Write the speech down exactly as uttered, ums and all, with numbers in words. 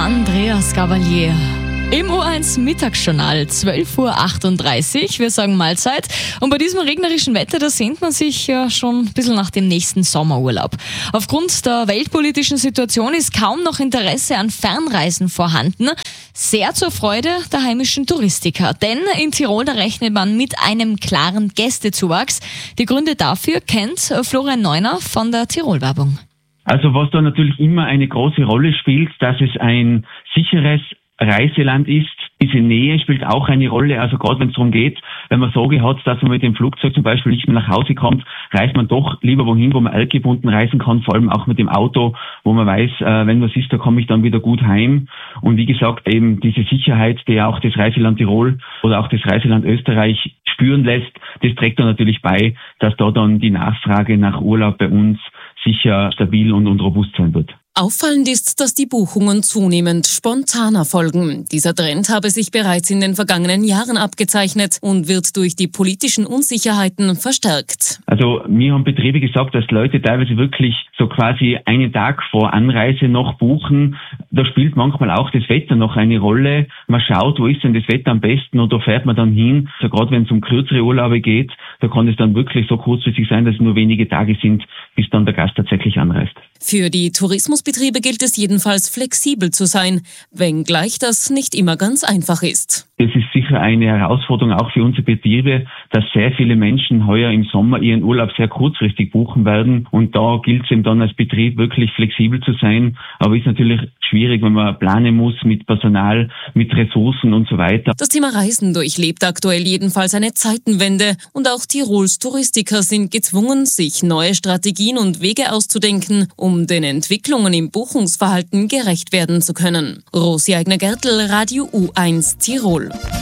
Andreas Gabalier. Im U eins Mittagsjournal, zwölf Uhr achtunddreißig, wir sagen Mahlzeit. Und bei diesem regnerischen Wetter, da sehnt man sich ja schon ein bisschen nach dem nächsten Sommerurlaub. Aufgrund der weltpolitischen Situation ist kaum noch Interesse an Fernreisen vorhanden. Sehr zur Freude der heimischen Touristiker. Denn in Tirol, da rechnet man mit einem klaren Gästezuwachs. Die Gründe dafür kennt Florian Neuner von der Tirol-Werbung. Also was da natürlich immer eine große Rolle spielt, dass es ein sicheres Reiseland ist. Diese Nähe spielt auch eine Rolle, also gerade wenn es darum geht, wenn man Sorge hat, dass man mit dem Flugzeug zum Beispiel nicht mehr nach Hause kommt, reist man doch lieber wohin, wo man altgebunden reisen kann, vor allem auch mit dem Auto, wo man weiß, äh, wenn was ist, da komme ich dann wieder gut heim. Und wie gesagt, eben diese Sicherheit, die auch das Reiseland Tirol oder auch das Reiseland Österreich spüren lässt, das trägt dann natürlich bei, dass da dann die Nachfrage nach Urlaub bei uns sicher stabil und, und robust sein wird. Auffallend ist, dass die Buchungen zunehmend spontaner folgen. Dieser Trend habe sich bereits in den vergangenen Jahren abgezeichnet und wird durch die politischen Unsicherheiten verstärkt. Also mir haben Betriebe gesagt, dass Leute teilweise wirklich so quasi einen Tag vor Anreise noch buchen. Da spielt manchmal auch das Wetter noch eine Rolle. Man schaut, wo ist denn das Wetter am besten und da fährt man dann hin. Also gerade wenn es um kürzere Urlaube geht, da kann es dann wirklich so kurzfristig sein, dass es nur wenige Tage sind, bis dann der Gast tatsächlich anreist. Für die Tourismusbetriebe gilt es jedenfalls, flexibel zu sein, wenngleich das nicht immer ganz einfach ist. Es ist sicher eine Herausforderung auch für unsere Betriebe, dass sehr viele Menschen heuer im Sommer ihren Urlaub sehr kurzfristig buchen werden. Und da gilt es eben dann als Betrieb wirklich flexibel zu sein. Aber ist natürlich schwierig, wenn man planen muss mit Personal, mit Ressourcen und so weiter. Das Thema Reisen durchlebt aktuell jedenfalls eine Zeitenwende. Und auch Tirols Touristiker sind gezwungen, sich neue Strategien und Wege auszudenken, um den Entwicklungen im Buchungsverhalten gerecht werden zu können. Rosi Eigner-Gertl, Radio U eins Tirol.